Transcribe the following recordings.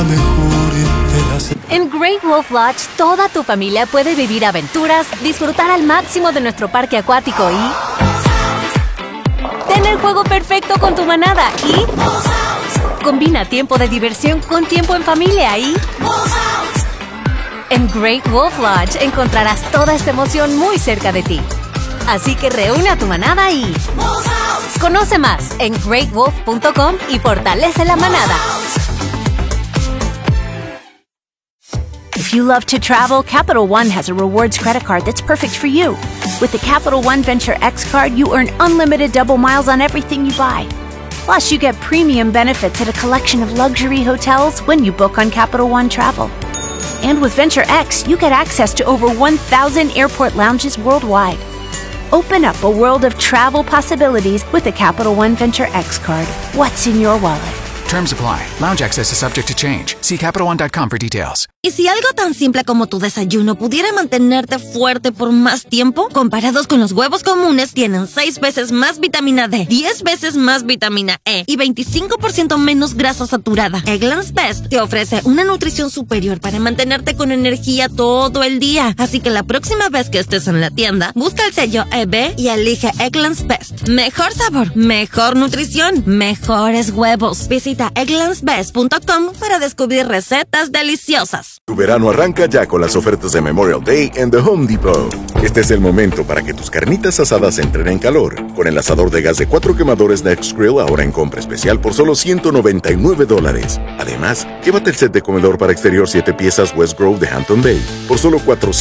la mejor de las... En Great Wolf Lodge, toda tu familia puede vivir aventuras, disfrutar al máximo de nuestro parque acuático y... tener el juego perfecto con tu manada y... combina tiempo de diversión con tiempo en familia y... En Great Wolf Lodge encontrarás toda esta emoción muy cerca de ti. Así que reúne a tu manada y... conoce más en greatwolf.com y fortalece la manada. If you love to travel, Capital One has a rewards credit card that's perfect for you. With the Capital One Venture X card, you earn unlimited double miles on everything you buy. Plus, you get premium benefits at a collection of luxury hotels when you book on Capital One Travel. And with Venture X, you get access to over 1,000 airport lounges worldwide. Open up a world of travel possibilities with the Capital One Venture X card. What's in your wallet? Terms apply. Lounge access is subject to change. See CapitalOne.com for details. ¿Y si algo tan simple como tu desayuno pudiera mantenerte fuerte por más tiempo? Comparados con los huevos comunes, tienen 6 veces más vitamina D, 10 veces más vitamina E y 25% menos grasa saturada. Eggland's Best te ofrece una nutrición superior para mantenerte con energía todo el día. Así que la próxima vez que estés en la tienda, busca el sello EB y elige Eggland's Best. Mejor sabor, mejor nutrición, mejores huevos. Visita egglandsbest.com para descubrir recetas deliciosas. Tu verano arranca ya con las ofertas de Memorial Day en The Home Depot. Este es el momento para que tus carnitas asadas entren en calor. Con el asador de gas de 4 quemadores Next Grill ahora en compra especial por solo $199. Además, llévate el set de comedor para exterior 7 piezas West Grove de Hampton Bay por solo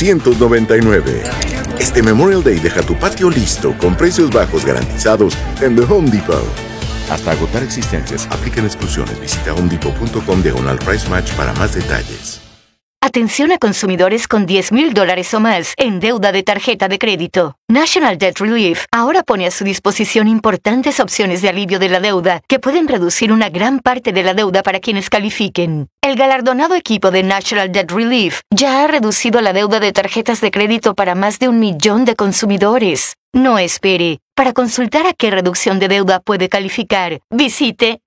$499. Este Memorial Day deja tu patio listo con precios bajos garantizados en The Home Depot. Hasta agotar existencias, aplican exclusiones. Visita homedepot.com/price match para más detalles. Atención a consumidores con $10,000 o más en deuda de tarjeta de crédito. National Debt Relief ahora pone a su disposición importantes opciones de alivio de la deuda que pueden reducir una gran parte de la deuda para quienes califiquen. El galardonado equipo de National Debt Relief ya ha reducido la deuda de tarjetas de crédito para más de 1 millón de consumidores. No espere. Para consultar a qué reducción de deuda puede calificar, visite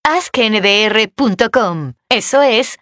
askndr.com. Eso es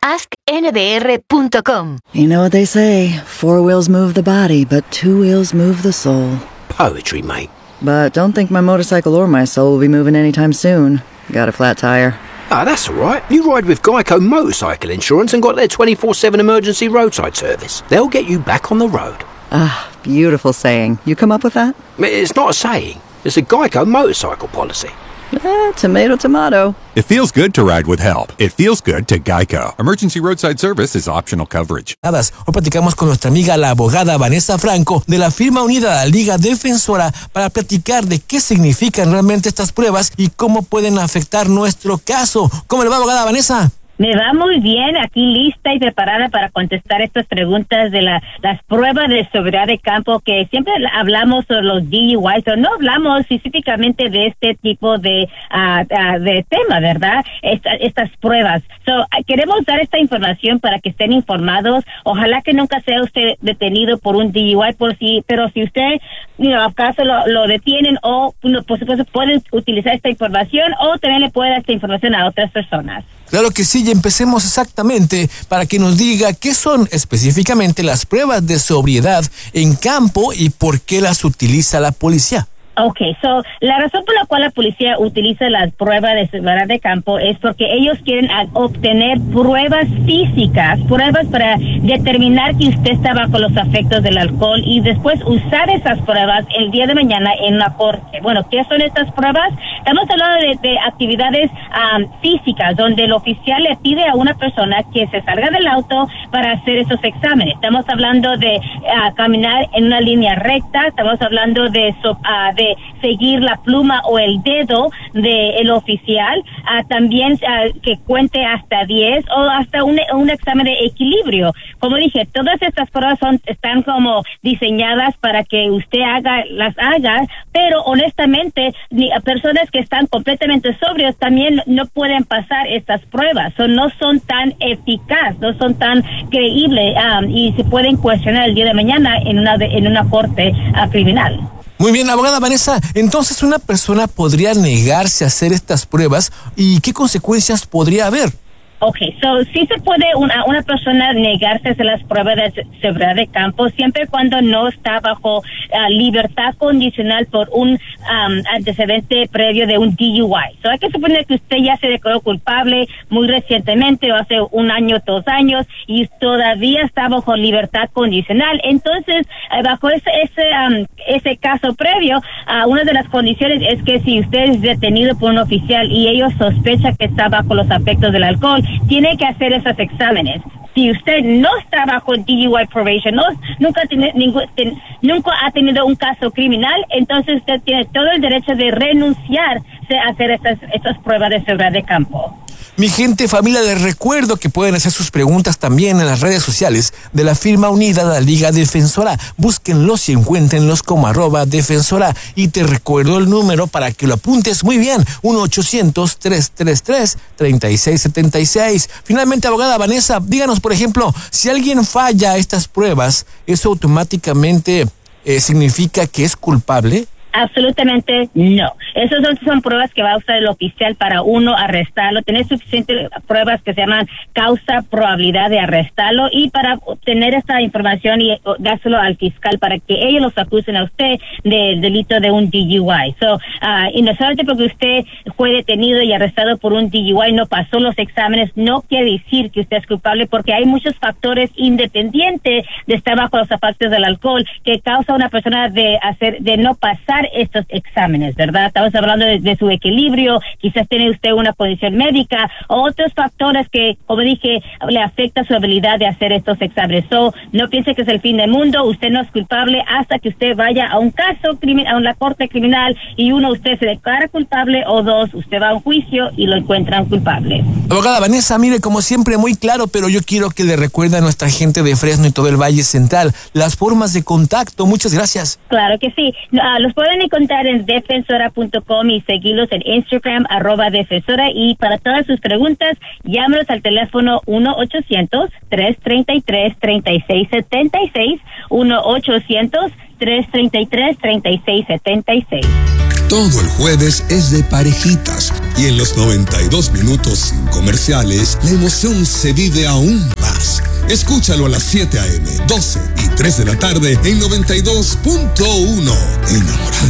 askndr.com. You know what they say, 4 wheels move the body, but 2 wheels move the soul. Poetry, mate. But don't think my motorcycle or my soul will be moving anytime soon. Got a flat tire. Ah, that's all right. You ride with Geico Motorcycle Insurance and got their 24/7 emergency roadside service. They'll get you back on the road. Ah, beautiful saying. You come up with that? It's not a saying. It's a Geico motorcycle policy. Tomato, tomato. It feels good to ride with help. It feels good to Geico. Emergency roadside service is optional coverage. Hoy platicamos con nuestra amiga la abogada Vanessa Franco de la firma unida a la Liga Defensora para platicar de qué significan realmente estas pruebas y cómo pueden afectar nuestro caso. ¿Cómo le va, abogada Vanessa? Me va muy bien, aquí lista y preparada para contestar estas preguntas de las pruebas de sobriedad de campo, que siempre hablamos sobre los DUIs, pero no hablamos específicamente de este tipo de tema, ¿verdad? Estas pruebas. Queremos dar esta información para que estén informados. Ojalá que nunca sea usted detenido por un DUI, pero si usted, acaso lo detienen o, por supuesto, pueden utilizar esta información o también le puede dar esta información a otras personas. Claro que sí, y empecemos exactamente para que nos diga qué son específicamente las pruebas de sobriedad en campo y por qué las utiliza la policía. Okay, la razón por la cual la policía utiliza las pruebas de sobriedad de campo es porque ellos quieren obtener pruebas físicas, pruebas para determinar que usted está bajo los efectos del alcohol y después usar esas pruebas el día de mañana en la corte. Bueno, ¿qué son estas pruebas? Estamos hablando de actividades físicas donde el oficial le pide a una persona que se salga del auto para hacer esos exámenes. Estamos hablando de caminar en una línea recta, estamos hablando de seguir la pluma o el dedo del oficial, también que cuente hasta 10 o hasta un examen de equilibrio. Como dije, todas estas pruebas están como diseñadas para que usted las haga, pero honestamente personas que están completamente sobrios también no pueden pasar estas pruebas, no son tan eficaz, no son tan creíbles y se pueden cuestionar el día de mañana en una corte criminal. Muy bien, abogada Vanessa, entonces una persona podría negarse a hacer estas pruebas y ¿qué consecuencias podría haber? Okay, so sí se puede una persona negarse a hacer las pruebas de seguridad de campo siempre cuando no está bajo libertad condicional por un antecedente previo de un DUI. So hay que suponer que usted ya se declaró culpable muy recientemente o hace 1 año, 2 años y todavía está bajo libertad condicional. Entonces, bajo ese caso previo, una de las condiciones es que si usted es detenido por un oficial y ellos sospechan que está bajo los efectos del alcohol, tiene que hacer esos exámenes. Si usted no está bajo DUI probation, nunca ha tenido un caso criminal, entonces usted tiene todo el derecho de renunciar a hacer estas pruebas de seguridad de campo. Mi gente, familia, les recuerdo que pueden hacer sus preguntas también en las redes sociales de la firma unida de la Liga Defensora. Búsquenlos y encuéntrenlos como @defensora. Y te recuerdo el número para que lo apuntes muy bien, 1-800-333-3676. Finalmente, abogada Vanessa, díganos, por ejemplo, si alguien falla estas pruebas, ¿eso automáticamente significa que es culpable? Absolutamente no. Esas son pruebas que va a usar el oficial para uno arrestarlo. Tener suficientes pruebas que se llaman causa probabilidad de arrestarlo y para obtener esta información y dárselo al fiscal para que ellos los acusen a usted del delito de un DUI. Y no solamente porque usted fue detenido y arrestado por un DUI, no pasó los exámenes, no quiere decir que usted es culpable porque hay muchos factores independientes de estar bajo los efectos del alcohol que causa a una persona de no pasar estos exámenes, ¿verdad? Estamos hablando de su equilibrio, quizás tiene usted una condición médica o otros factores que, como dije, le afecta su habilidad de hacer estos exámenes. No piense que es el fin del mundo, usted no es culpable hasta que usted vaya a un caso a una corte criminal y usted se declara culpable o 2, usted va a un juicio y lo encuentran culpable. Abogada Vanessa, mire, como siempre, muy claro, pero yo quiero que le recuerde a nuestra gente de Fresno y todo el Valle Central las formas de contacto. Muchas gracias. Claro que sí. Los pueden encontrar en defensora.com y seguirlos en Instagram @defensora, y para todas sus preguntas llámenos al teléfono 1-800-333-3676, 1-800-333-3676. Todo el jueves es de parejitas y en los 92 minutos sin comerciales la emoción se vive aún más. Escúchalo a las 7 a.m., 12 y 3 de la tarde en 92.1. Enamorado.